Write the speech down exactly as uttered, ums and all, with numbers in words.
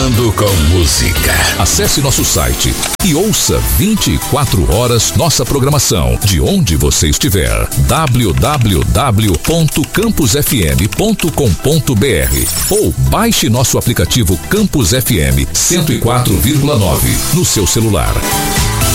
Falando com música. Acesse nosso site e ouça vinte e quatro horas nossa programação, de onde você estiver. w w w ponto campus f m ponto com ponto b r ou baixe nosso aplicativo Campus F M cento e quatro vírgula nove no seu celular.